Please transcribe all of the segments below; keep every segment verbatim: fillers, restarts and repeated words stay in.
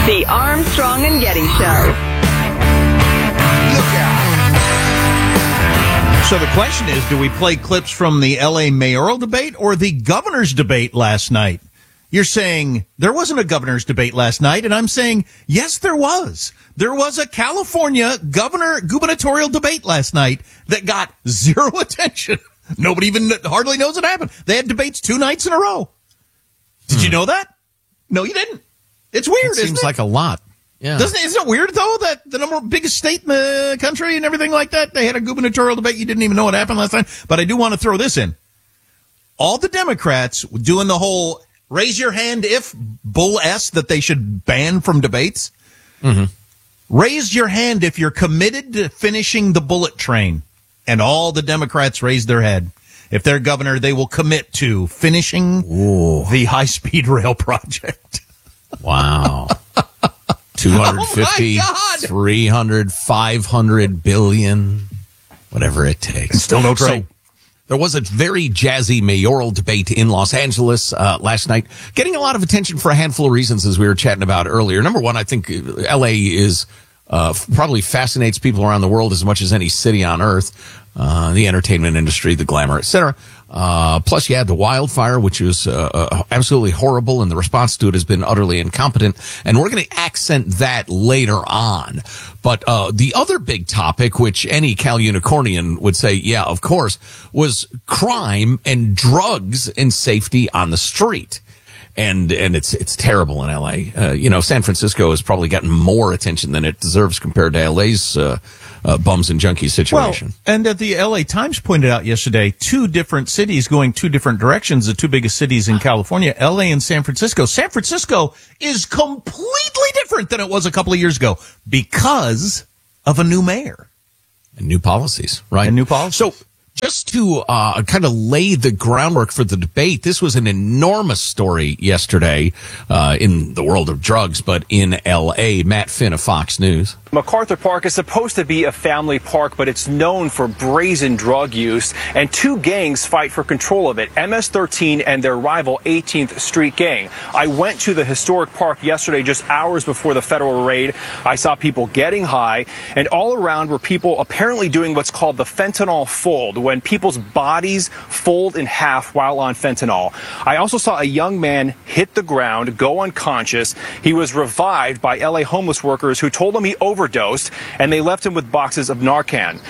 The Armstrong and Getty Show. Look out. So the question is, do we play clips from the L A mayoral debate or the governor's debate last night? You're saying there wasn't a governor's debate last night, and I'm saying, yes, there was. There was a California governor gubernatorial debate last night that got zero attention. Nobody even hardly knows it happened. They had debates two nights in a row. Did hmm. you know that? No, you didn't. It's weird, it isn't seems it? like a lot. Yeah. Doesn't it, isn't it weird, though, that the number biggest state in the country and everything like that, they had a gubernatorial debate. You didn't even know what happened last time. But I do want to throw this in. All the Democrats doing the whole raise your hand if bull S that they should ban from debates. Mm-hmm. Raise your hand if you're committed to finishing the bullet train. And all the Democrats raised their head. If they're governor, they will commit to finishing Ooh. the high-speed rail project. Wow. two hundred fifty, oh three hundred, five hundred billion, whatever it takes. And still no train. So, there was a very jazzy mayoral debate in Los Angeles uh, last night, getting a lot of attention for a handful of reasons, as we were chatting about earlier. Number one, I think L A is uh, probably fascinates people around the world as much as any city on earth. Uh, the entertainment industry, the glamour, et cetera. Uh, plus you had the wildfire, which was uh, uh, absolutely horrible, and the response to it has been utterly incompetent. And we're going to accent that later on. But uh, the other big topic, which any Cal Unicornian would say, yeah, of course, was crime and drugs and safety on the street. And and it's it's terrible in L A. Uh, you know, San Francisco has probably gotten more attention than it deserves compared to L A's uh, uh, bums and junkies situation. Well, and at the L A Times pointed out yesterday, two different cities going two different directions, the two biggest cities in California, L A and San Francisco. San Francisco is completely different than it was a couple of years ago because of a new mayor. And new policies, right? And new policies. So, just to uh, kind of lay the groundwork for the debate, this was an enormous story yesterday uh, in the world of drugs, but in L A. Matt Finn of Fox News. MacArthur Park is supposed to be a family park, but it's known for brazen drug use, and two gangs fight for control of it, M S thirteen and their rival eighteenth Street Gang. I went to the historic park yesterday, just hours before the federal raid. I saw people getting high, and all around were people apparently doing what's called the fentanyl fold, when people's bodies fold in half while on fentanyl. I also saw a young man hit the ground, go unconscious. He was revived by L A homeless workers who told him he overdosed, and they left him with boxes of Narcan.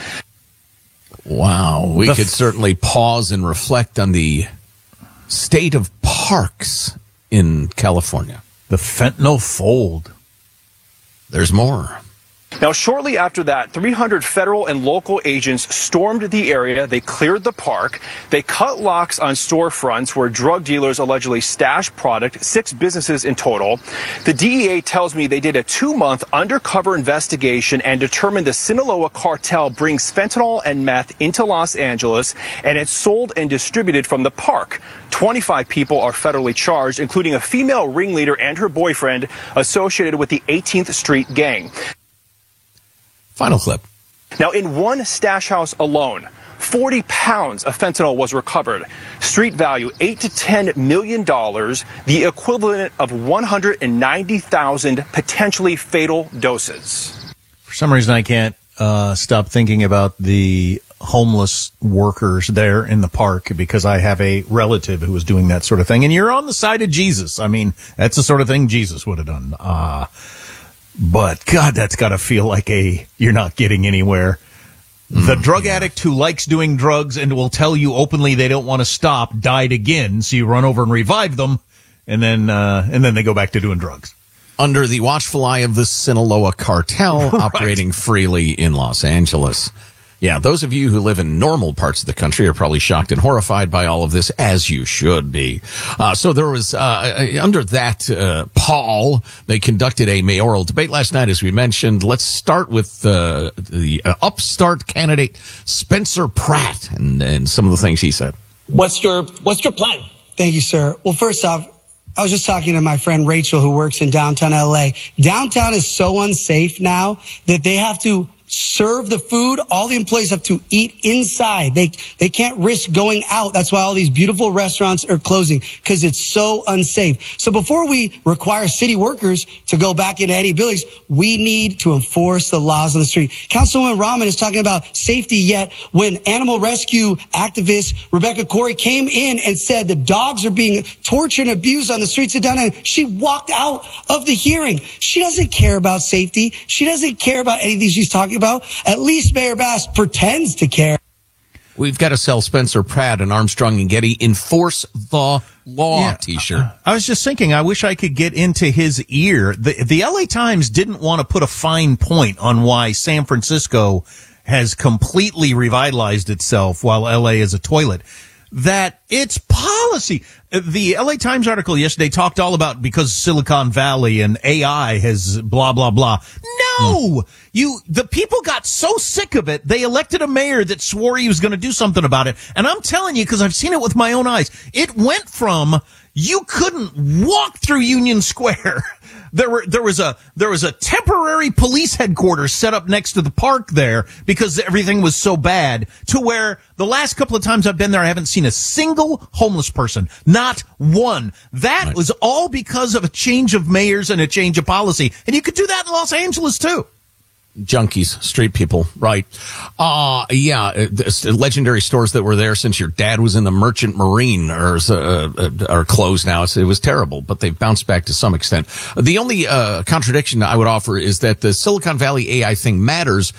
Wow. We The could f- certainly pause and reflect on the state of parks in California. The fentanyl fold. There's more. Now, shortly after that, three hundred federal and local agents stormed the area. They cleared the park. They cut locks on storefronts where drug dealers allegedly stashed product, six businesses in total. The D E A tells me they did a two-month undercover investigation and determined the Sinaloa cartel brings fentanyl and meth into Los Angeles, and it's sold and distributed from the park. twenty-five people are federally charged, including a female ringleader and her boyfriend associated with the eighteenth Street Gang. Final clip. Now, in one stash house alone, forty pounds of fentanyl was recovered. Street value, eight to ten million dollars, the equivalent of one hundred ninety thousand potentially fatal doses. For some reason, I can't uh, stop thinking about the homeless workers there in the park because I have a relative who was doing that sort of thing. And you're on the side of Jesus. I mean, that's the sort of thing Jesus would have done. Uh, But, God, that's got to feel like a you're not getting anywhere. Mm, the drug yeah. addict who likes doing drugs and will tell you openly they don't want to stop died again, so you run over and revive them, and then uh, and then they go back to doing drugs. Under the watchful eye of the Sinaloa cartel Right. operating freely in Los Angeles. Yeah, those of you who live in normal parts of the country are probably shocked and horrified by all of this, as you should be. Uh, so there was, uh, under that, uh, Paul, they conducted a mayoral debate last night, as we mentioned. Let's start with, uh, the uh, upstart candidate, Spencer Pratt, and, and some of the things he said. What's your, what's your plan? Thank you, sir. Well, first off, I was just talking to my friend Rachel, who works in downtown L A. Downtown is so unsafe now that they have to serve the food. All the employees have to eat inside. They they can't risk going out. That's why all these beautiful restaurants are closing, because it's so unsafe. So before we require city workers to go back into any buildings, we need to enforce the laws on the street. Councilwoman Rahman is talking about safety, yet when animal rescue activist Rebecca Corey came in and said the dogs are being tortured and abused on the streets of downtown, she walked out of the hearing. She doesn't care about safety. She doesn't care about anything she's talking about. At least Mayor Bass pretends to care. We've got to sell Spencer Pratt and Armstrong and Getty Enforce the Law Yeah, t-shirt. I was just thinking, I wish I could get into his ear. The, the L A Times didn't want to put a fine point on why San Francisco has completely revitalized itself while L A is a toilet. That it's policy. The L A Times article yesterday talked all about because Silicon Valley and A I has blah, blah, blah. No! You, the people got so sick of it, they elected a mayor that swore he was going to do something about it. And I'm telling you, because I've seen it with my own eyes, it went from you couldn't walk through Union Square. There were, there was a, there was a temporary police headquarters set up next to the park there because everything was so bad, to where the last couple of times I've been there, I haven't seen a single homeless person. Not one. That Right. was all because of a change of mayors and a change of policy. And you could do that in Los Angeles too. Junkies, street people, right? Uh, yeah, uh, the legendary stores that were there since your dad was in the Merchant Marine are, uh, uh, are closed now. It's, it was terrible, but they've bounced back to some extent. The only uh, contradiction I would offer is that the Silicon Valley A I thing matters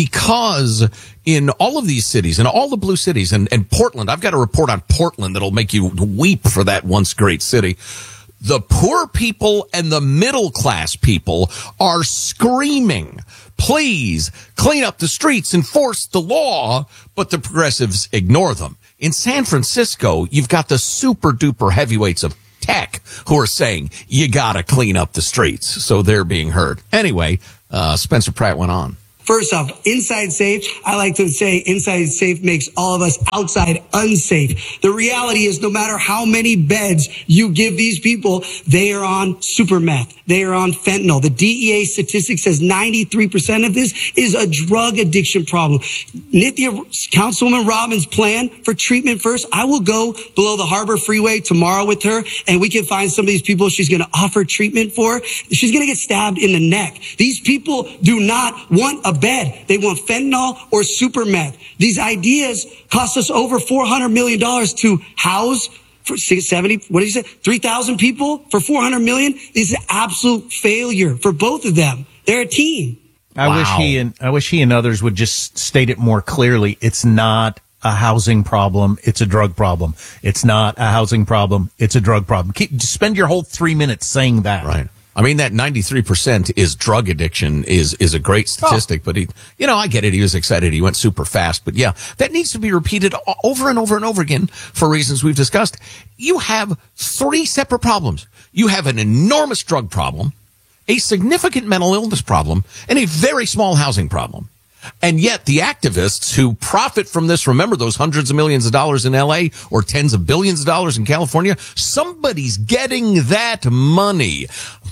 because in all of these cities, in all the blue cities, and, and Portland, I've got a report on Portland that'll make you weep for that once great city. The poor people and the middle class people are screaming, please clean up the streets, enforce the law, but the progressives ignore them. In San Francisco, you've got the super duper heavyweights of tech who are saying, you gotta clean up the streets. So they're being heard. Anyway, uh, Spencer Pratt went on. First off, inside safe, I like to say inside safe makes all of us outside unsafe. The reality is no matter how many beds you give these people, they are on super meth. They are on fentanyl. The D E A statistic says ninety-three percent of this is a drug addiction problem. Nithya, Councilwoman Robbins' plan for treatment first, I will go below the Harbor Freeway tomorrow with her, and we can find some of these people she's going to offer treatment for. She's going to get stabbed in the neck. These people do not want a bed. They want fentanyl or super meth. These ideas cost us over four hundred million dollars to house for seventy, what did you say? three thousand people for four hundred million dollars. This is an absolute failure for both of them. They're a team. I Wow. wish he and I wish he and others would just state it more clearly. It's not a housing problem. It's a drug problem. It's not a housing problem. It's a drug problem. Keep, spend your whole three minutes saying that. Right. I mean, that ninety-three percent is drug addiction is, is a great statistic, oh. but he, you know, I get it. He was excited. He went super fast, but yeah, that needs to be repeated over and over and over again for reasons we've discussed. You have three separate problems. You have an enormous drug problem, a significant mental illness problem, and a very small housing problem. And yet the activists who profit from this, remember those hundreds of millions of dollars in L A or tens of billions of dollars in California, somebody's getting that money.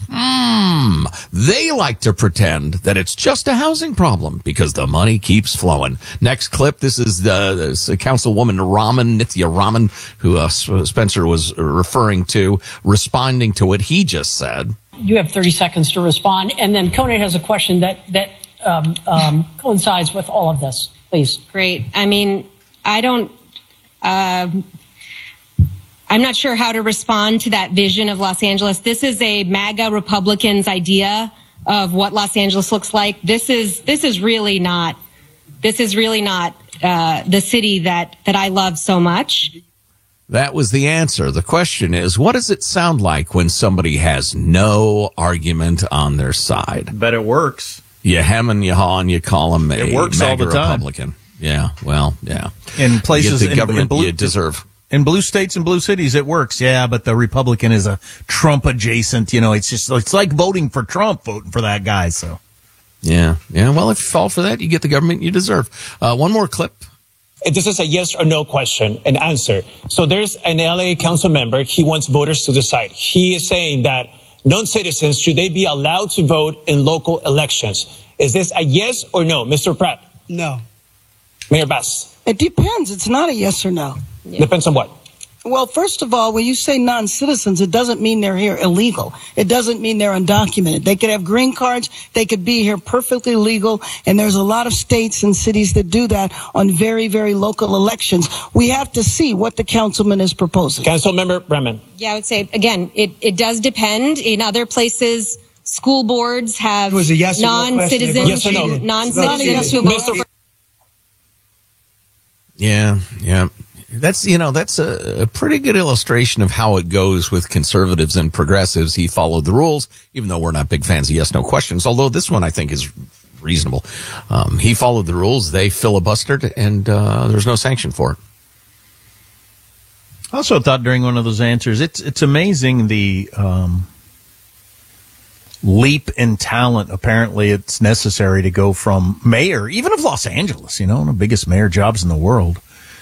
Hmm. They like to pretend that it's just a housing problem because the money keeps flowing. Next clip. This is the, the Councilwoman Rahman, Nithya Rahman, who uh, Spencer was referring to, responding to what he just said. You have thirty seconds to respond. And then Conan has a question that, that, Um, um, coincides with all of this, please. Great. I mean, I don't, um, I'm not sure how to respond to that vision of Los Angeles. This is a MAGA Republicans' idea of what Los Angeles looks like. This is, this is really not, this is really not, uh, the city that, that I love so much. That was the answer. The question is, what does it sound like when somebody has no argument on their side? Bet it works. You hem and you haw and you call them a It works all MAGA the time. Republican. Yeah, well, yeah. In places, you get the in- government in blue- you deserve. In blue states and blue cities, it works. Yeah, but the Republican is a Trump adjacent. You know, it's just, it's like voting for Trump, voting for that guy. So, Yeah, yeah. Well, if you fall for that, you get the government you deserve. Uh, one more clip. This is a yes or no question and answer. So there's an L A council member. He wants voters to decide. He is saying that non-citizens, should they be allowed to vote in local elections? Is this a yes or no, Mister Pratt? No. Mayor Bass? It depends. It's not a yes or no. Yeah. Depends on what? Well, first of all, when you say non-citizens, it doesn't mean they're here illegal. It doesn't mean they're undocumented. They could have green cards. They could be here perfectly legal. And there's a lot of states and cities that do that on very, very local elections. We have to see what the councilman is proposing. Councilmember Bremen. Yeah, I would say, again, it, it does depend. In other places, school boards have It was a yes or no non-citizens, Yes or no? non-citizens who Mister vote. Yeah, yeah. That's, you know, that's a, a pretty good illustration of how it goes with conservatives and progressives. He followed the rules, even though we're not big fans of yes, no questions, although this one I think is reasonable. Um, he followed the rules. They filibustered, and uh, there's no sanction for it. I also thought during one of those answers, it's it's amazing the um, leap in talent. Apparently, it's necessary to go from mayor, even of Los Angeles, you know, one of the biggest mayor jobs in the world.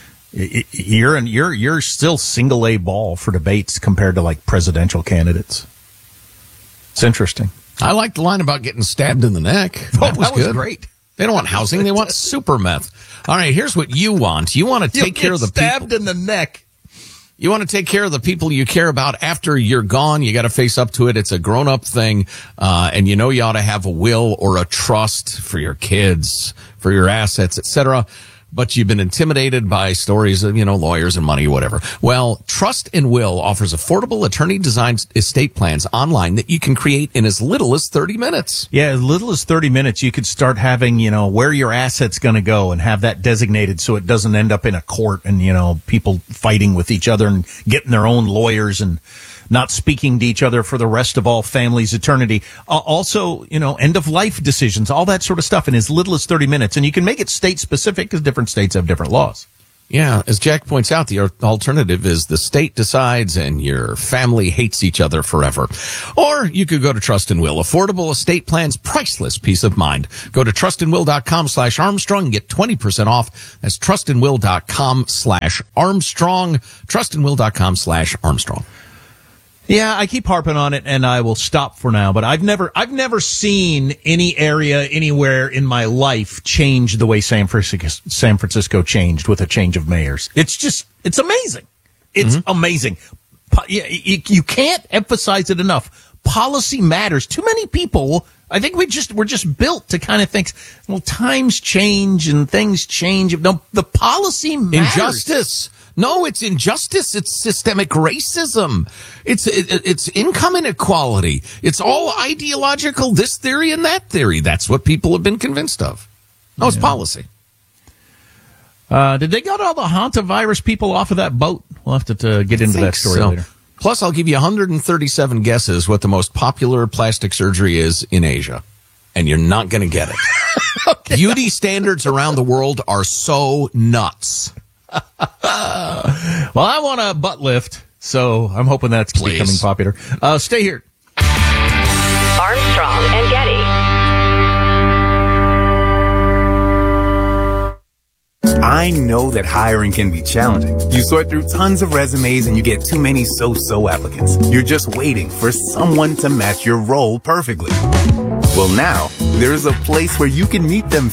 You're and you're you're still single A ball for debates compared to like presidential candidates. It's interesting. I like the line about getting stabbed in the neck. That Oh, was that was good. great. They don't want housing; they want super meth. All right, here's what you want. You want to take care of the stabbed people. in the neck. You want to take care of the people you care about after you're gone. You got to face up to it. It's a grown-up thing, uh, and you know you ought to have a will or a trust for your kids, for your assets, et cetera. But you've been intimidated by stories of, you know, lawyers and money, whatever. Well, Trust and Will offers affordable attorney-designed estate plans online that you can create in as little as thirty minutes. Yeah, as little as thirty minutes, you could start having, you know, where your asset's going to go and have that designated so it doesn't end up in a court and, you know, people fighting with each other and getting their own lawyers and not speaking to each other for the rest of all family's eternity. Uh, also, you know, end-of-life decisions, all that sort of stuff in as little as thirty minutes. And you can make it state-specific because different states have different laws. Yeah, as Jack points out, the alternative is the state decides and your family hates each other forever. Or you could go to Trust and Will. Affordable estate plans, priceless peace of mind. Go to trustandwill.com slash Armstrong and get twenty percent off. That's trustandwill.com slash Armstrong. Trustandwill.com slash Armstrong. Yeah, I keep harping on it, and I will stop for now. But I've never, I've never seen any area anywhere in my life change the way San Francisco, San Francisco changed with a change of mayors. It's just, it's amazing. It's mm-hmm. amazing. You, you, you can't emphasize it enough. Policy matters. Too many people, I think we just, we're just built to kind of think, well, times change and things change. No, the policy matters. Injustice. No, it's injustice. It's systemic racism. It's it, it's income inequality. It's all ideological, this theory and that theory. That's what people have been convinced of. No, it's yeah. policy. Uh, did they get all the hantavirus people off of that boat? We'll have to, to get into that story so. later. Plus, I'll give you one hundred thirty-seven guesses what the most popular plastic surgery is in Asia. And you're not going to get it. Okay. Beauty standards around the world are so nuts. Well, I want a butt lift, so I'm hoping that's Please. becoming popular. Uh, stay here. Armstrong and Getty. I know that hiring can be challenging. You sort through tons of resumes and you get too many so-so applicants. You're just waiting for someone to match your role perfectly. Well, now, there's a place where you can meet them